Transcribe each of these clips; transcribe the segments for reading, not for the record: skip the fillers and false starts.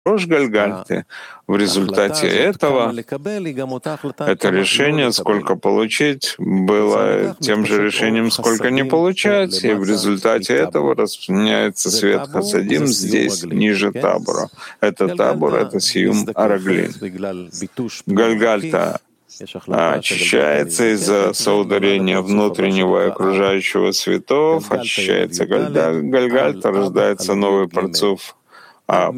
Рош Гальгальты. В результате этого это решение, сколько получить, было тем же решением, сколько не получать, и в результате этого распространяется свет Хасадим здесь, ниже табора. Это табор, это Сиюм Араглин. Гальгальта очищается из-за соударения внутреннего и окружающего светов, очищается Гальгальта, рождается новый парцуф Аб.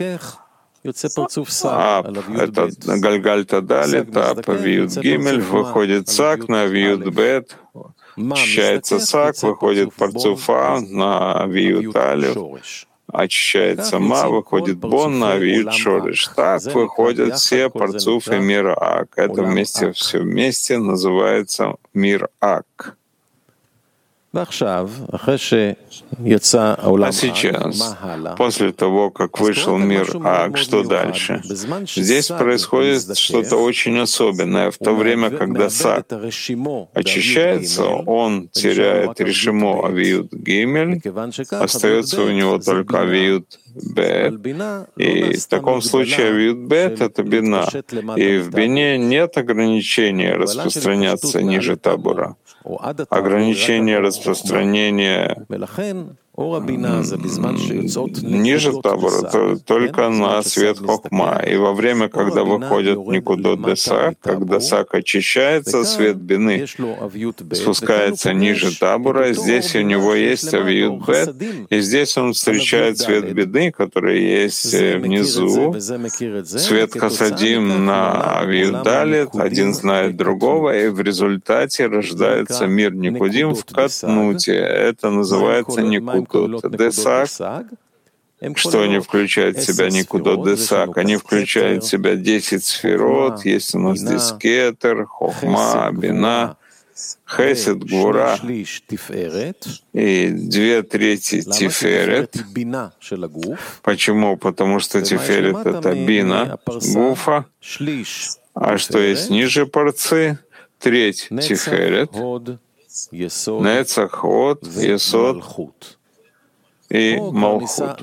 Это Гальгальта Далит, Аб, Виюд Гимель, выходит Сак на Виюд Бет, очищается Сак, выходит парцуф А на Виюд Алев, очищается Ма, выходит Бон на Виюд Шориш. Так выходят все парцуфы мира Ак. Это все вместе называется мир Ак. А сейчас, после того, как вышел мир Ак, что дальше? Здесь происходит что-то очень особенное. В то время, когда Сак очищается, он теряет решимо Авиют Гимель, остается у него только Авиют Бет. И в таком случае Авиют Бет — это бина. И в бине нет ограничения распространяться ниже табора. Ограничение распространения ниже табора только на свет хохма. И во время, когда выходит никудот де Сак, когда Сак очищается, свет бины спускается ниже табора, и здесь у него есть авиют бет, и здесь он встречает свет бины, который есть внизу, свет хасадим на авиют далит, один знает другого, и в результате рождается мир никудим в катнуте. Это называется никудот де Сак. Что они включают в себя никудот де Сак? Они включают в себя 10 сферот. Есть у нас здесь кетер, хохма, бина, хесед, гвура и 2/3 тиферет. Почему? Потому что тиферет — это бина, гуфа. А что есть ниже порцы? Треть тиферет, нецах, ход, есод и Малхут.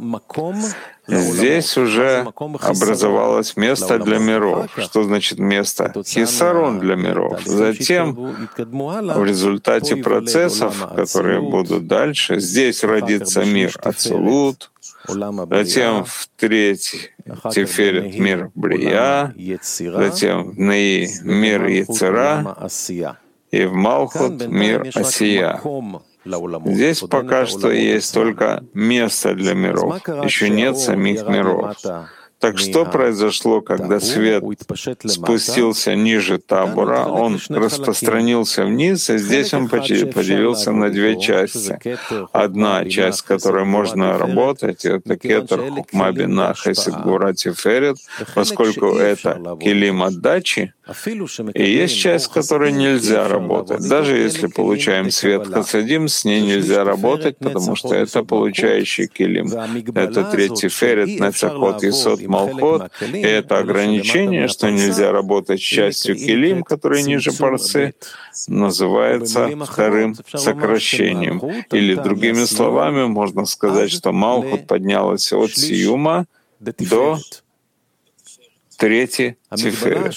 Здесь уже образовалось место для миров. Что значит место? Хисарон для миров. Затем, в результате процессов, которые будут дальше, здесь родится мир Ацилут, затем в треть Тиферет мир Брия, затем в Неи мир Ецера, и в Малхут мир Асия. Здесь пока что есть только место для миров, еще нет самих миров. Так что произошло, когда свет спустился ниже табора, он распространился вниз, и здесь он поделился на две части. Одна часть, с которой можно работать, это кетер, хухма, бина, хесед, гвура, тиферет, поскольку это килим отдачи, и есть часть, с которой нельзя работать. Даже если получаем свет хасадим, с ней нельзя работать, потому что это получающий килим. Это третий тиферет, нецахот, есод, Малхот, и это ограничение, что нельзя работать с частью килим, который ниже парсы, называется вторым сокращением. Или другими словами, можно сказать, что Малхут поднялась от Сиюма до третий тиферет.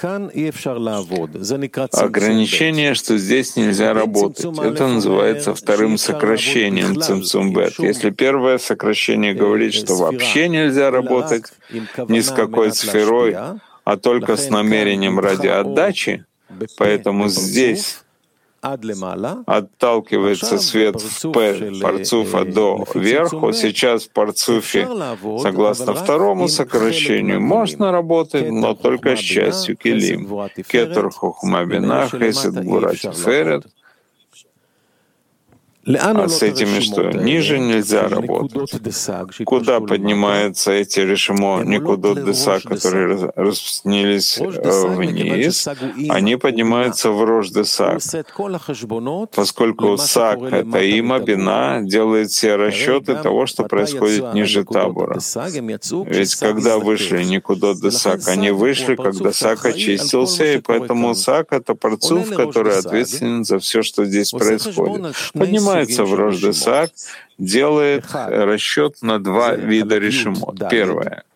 Ограничение, что здесь нельзя работать. Это называется вторым сокращением цимцум бет. Если первое сокращение говорит, что вообще нельзя работать ни с какой сферой, а только с намерением ради отдачи, поэтому здесь отталкивается свет в П парцуфа до верху. Сейчас в парцуфе, согласно второму сокращению, можно работать, но только с частью килим. Кетер, хохма, бина, хесед, гвура, тиферет. А с этими что? Ниже нельзя работать. Куда поднимаются эти решимо никудот де Сак, которые распространились вниз? Они поднимаются в Рош де Сак. Поскольку Сак — это има, бина, делает все расчеты того, что происходит ниже табора. Ведь когда вышли никудот де Сак, они вышли, когда Сак очистился, и поэтому Сак — это парцуф, который ответственен за все, что здесь происходит. Поднимается поднимается в Рош Десак, делает расчет на два вида решимот. Первое